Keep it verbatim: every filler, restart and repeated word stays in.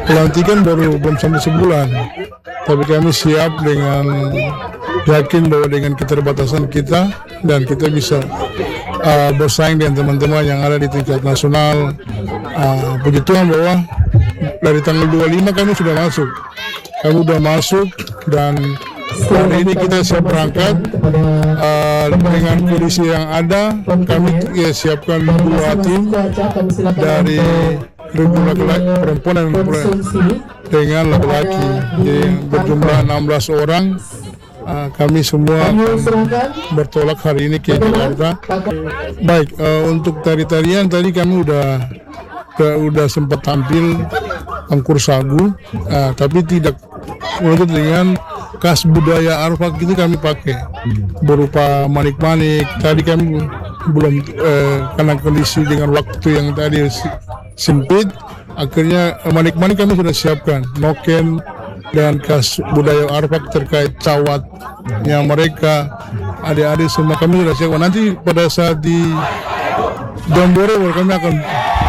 pelantikan baru belum sampai sebulan, tapi kami siap dengan yakin bahwa dengan keterbatasan kita dan kita bisa uh, bersaing dengan teman-teman yang ada di tingkat nasional. Uh, puji Tuhan bahwa dari tanggal dua puluh lima kami sudah masuk, kami sudah masuk dan hari ini kita siap berangkat uh, dengan kondisi yang ada. Kami ya, siapkan dua tim dari ribu laki-laki perempuan dan dengan laki-laki berjumlah enam belas orang. Uh, kami semua bertolak hari ini ke Jakarta. Baik, uh, untuk tari-tarian tadi kami udah udah sempat tampil angkur sagu, uh, tapi tidak menuntut dengan khas budaya Arfak itu kami pakai berupa manik-manik. Tadi kami belum eh, karena kondisi dengan waktu yang tadi sempit, akhirnya manik-manik kami sudah siapkan noken dan khas budaya Arfak terkait cawatnya mereka, adik-adik semua kami sudah siapkan. Nanti pada saat di Jambore kami akan